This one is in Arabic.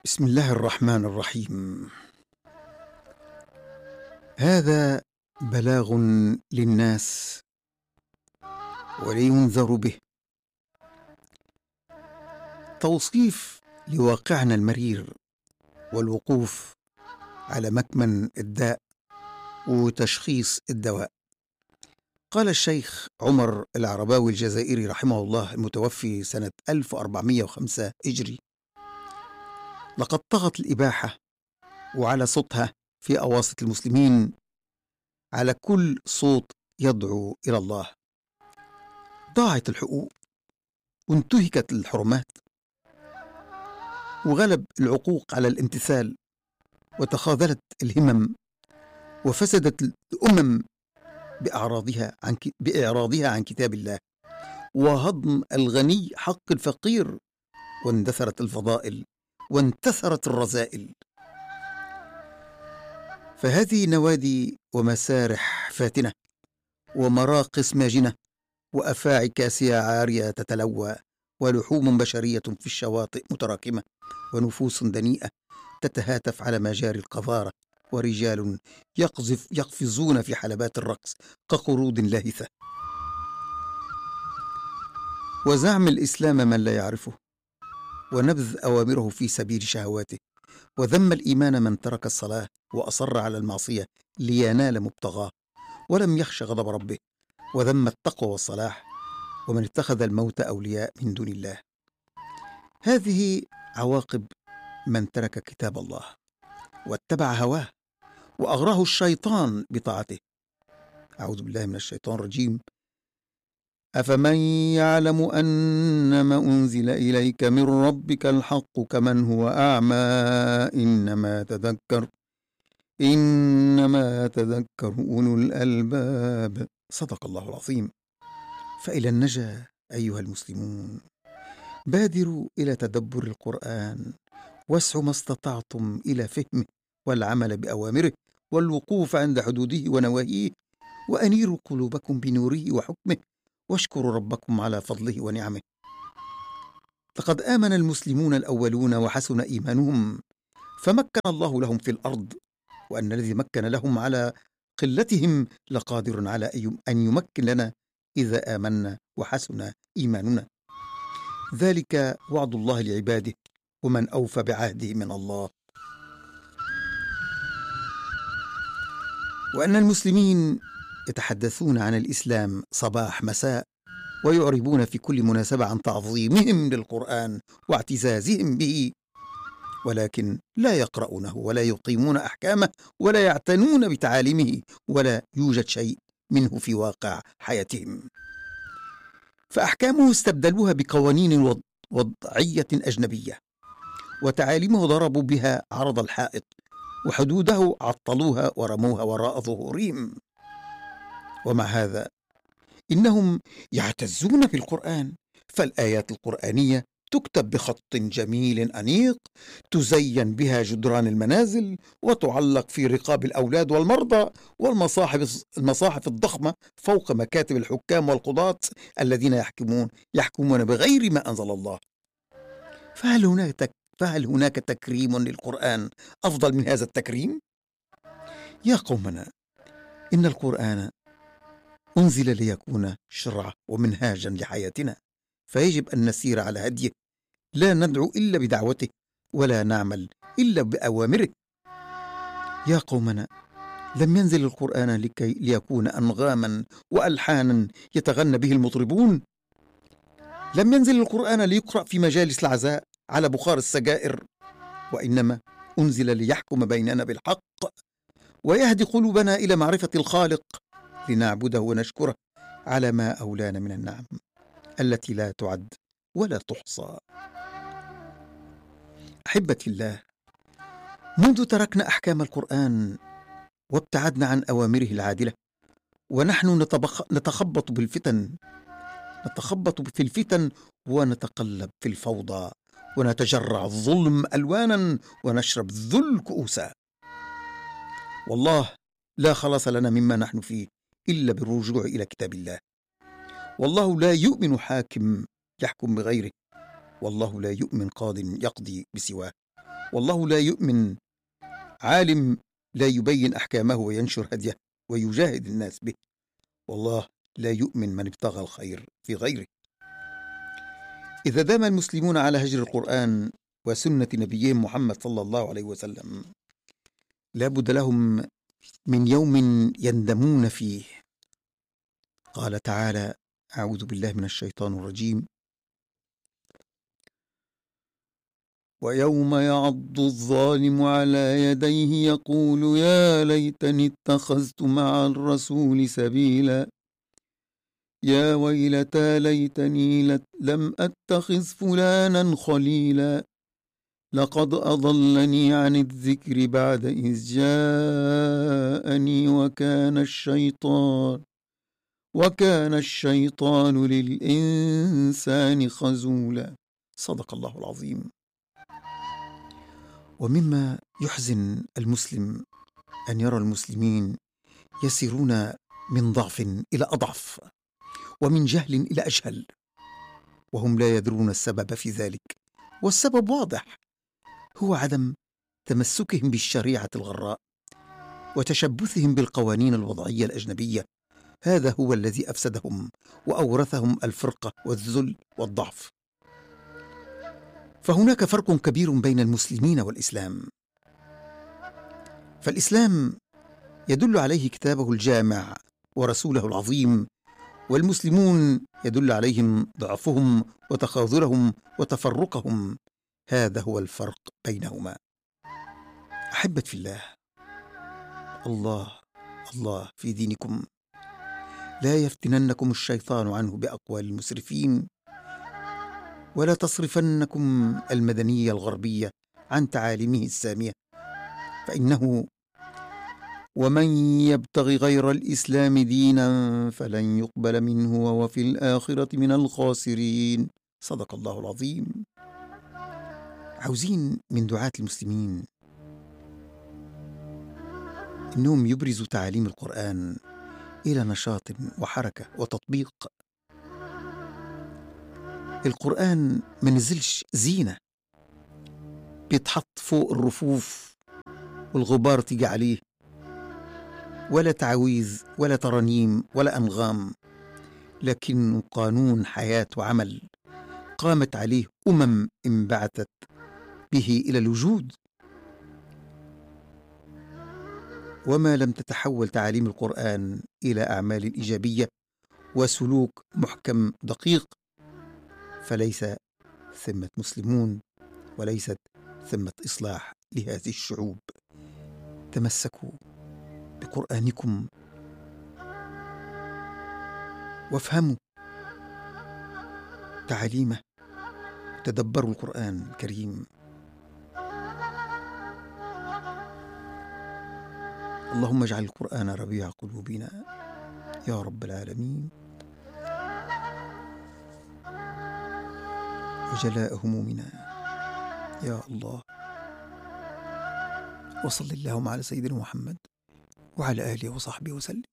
بسم الله الرحمن الرحيم. هذا بلاغ للناس ولينذر به، توصيف لواقعنا المرير والوقوف على مكمن الداء وتشخيص الدواء. قال الشيخ عمر العرباوي الجزائري رحمه الله المتوفي سنة 1405 هجري: لقد طغت الإباحة وعلى صوتها في أواسط المسلمين على كل صوت يدعو إلى الله. ضاعت الحقوق وانتهكت الحرمات، وغلب العقوق على الامتثال، وتخاذلت الهمم، وفسدت الأمم بإعراضها عن كتاب الله، وهضم الغني حق الفقير، واندثرت الفضائل وانتثرت الرذائل. فهذه نوادي ومسارح فاتنة ومراقص ماجنة وأفاعي كاسية عارية تتلوى، ولحوم بشرية في الشواطئ متراكمة، ونفوس دنيئة تتهاتف على مجاري القذارة، ورجال يقفزون في حلبات الرقص كقرود لاهثة. وزعم الإسلام من لا يعرفه، ونبذ أوامره في سبيل شهواته، وذم الإيمان من ترك الصلاة وأصر على المعصية لينال مبتغاه ولم يخش غضب ربه، وذم التقوى والصلاح ومن اتخذ الموت أولياء من دون الله. هذه عواقب من ترك كتاب الله واتبع هواه وأغراه الشيطان بطاعته. أعوذ بالله من الشيطان الرجيم. أفمن يعلم أنما أنزل إليك من ربك الحق كمن هو أعمى إنما تذكر أولو الألباب. صدق الله العظيم. فإلى النجا أيها المسلمون، بادروا إلى تدبر القرآن، واسعوا ما استطعتم إلى فهمه والعمل بأوامره والوقوف عند حدوده ونواهيه، وأنيروا قلوبكم بنوره وحكمه، واشكروا ربكم على فضله ونعمه. لقد آمن المسلمون الأولون وحسن إيمانهم، فمكن الله لهم في الأرض، وأن الذي مكن لهم على قلتهم لقادر على أن يمكن لنا إذا آمنا وحسن إيماننا. ذلك وعد الله لعباده، ومن أوفى بعهده من الله. وأن المسلمين يتحدثون عن الإسلام صباح مساء، ويعربون في كل مناسبة عن تعظيمهم للقرآن واعتزازهم به، ولكن لا يقرؤونه ولا يقيمون أحكامه ولا يعتنون بتعاليمه، ولا يوجد شيء منه في واقع حياتهم. فأحكامه استبدلوها بقوانين وضعية أجنبية، وتعاليمه ضربوا بها عرض الحائط، وحدوده عطلوها ورموها وراء ظهورهم. ومع هذا إنهم يعتزون بالقرآن، فالآيات القرآنية تكتب بخط جميل أنيق، تزين بها جدران المنازل، وتعلق في رقاب الأولاد والمرضى، والمصاحف الضخمة فوق مكاتب الحكام والقضاة الذين يحكمون بغير ما أنزل الله. فهل هناك تكريم للقرآن أفضل من هذا التكريم؟ يا قومنا، إن القرآن أنزل ليكون شرعا ومنهاجا لحياتنا، فيجب أن نسير على هديه، لا ندعو إلا بدعوته، ولا نعمل إلا بأوامره. يا قومنا، لم ينزل القرآن ليكون أنغاما وألحانا يتغنى به المطربون، لم ينزل القرآن ليقرأ في مجالس العزاء على بخار السجائر، وإنما أنزل ليحكم بيننا بالحق، ويهدي قلوبنا إلى معرفة الخالق، لنعبده ونشكره على ما أولانا من النعم التي لا تعد ولا تحصى. أحبتي الله، منذ تركنا أحكام القرآن وابتعدنا عن أوامره العادلة، ونحن نتخبط في الفتن ونتقلب في الفوضى، ونتجرع الظلم ألوانا، ونشرب الذل كؤوسا. والله لا خلاص لنا مما نحن فيه إلا بالرجوع إلى كتاب الله. والله لا يؤمن حاكم يحكم بغيره، والله لا يؤمن قاض يقضي بسواه، والله لا يؤمن عالم لا يبين أحكامه وينشر هديه ويجاهد الناس به، والله لا يؤمن من ابتغى الخير في غيره. إذا دام المسلمون على هجر القرآن وسنة نبيهم محمد صلى الله عليه وسلم، لا بد لهم من يوم يندمون فيه. قال تعالى: أعوذ بالله من الشيطان الرجيم: ويوم يعض الظالم على يديه يقول يا ليتني اتخذت مع الرسول سبيلا، يا ويلتى ليتني لم أتخذ فلانا خليلا، لقد أضلني عن الذكر بعد إذ جاءني وكان الشيطان للإنسان خذولا. صدق الله العظيم. ومما يحزن المسلم أن يرى المسلمين يسيرون من ضعف إلى أضعف ومن جهل إلى أجهل، وهم لا يدرون السبب في ذلك، والسبب واضح، هو عدم تمسكهم بالشريعة الغراء وتشبثهم بالقوانين الوضعية الأجنبية. هذا هو الذي أفسدهم وأورثهم الفرقة والذل والضعف. فهناك فرق كبير بين المسلمين والإسلام. فالإسلام يدل عليه كتابه الجامع ورسوله العظيم، والمسلمون يدل عليهم ضعفهم وتخاذلهم وتفرقهم. هذا هو الفرق بينهما. أحبت في الله، الله في دينكم، لا يفتننكم الشيطان عنه بأقوال المسرفين، ولا تصرفنكم المدنية الغربية عن تعاليمه السامية، فإنه ومن يبتغ غير الإسلام دينا فلن يقبل منه وهو في الآخرة من الخاسرين. صدق الله العظيم. عاوزين من دعاة المسلمين إنهم يبرزوا تعاليم القرآن إلى نشاط وحركة وتطبيق. القرآن ما نزلش زينة بيتحط فوق الرفوف والغبار تيجي عليه، ولا تعويذ ولا ترانيم ولا أنغام، لكن قانون حياة وعمل قامت عليه انبعثت به إلى الوجود. وما لم تتحول تعاليم القرآن إلى أعمال إيجابية وسلوك محكم دقيق، فليس ثمة مسلمون وليست ثمة إصلاح لهذه الشعوب. تمسكوا بقرآنكم وافهموا تعاليمه، تدبروا القرآن الكريم. اللهم اجعل القرآن ربيع قلوبنا يا رب العالمين، وجلاء همومنا يا الله. وصل اللهم على سيدنا محمد وعلى آله وصحبه وسلم.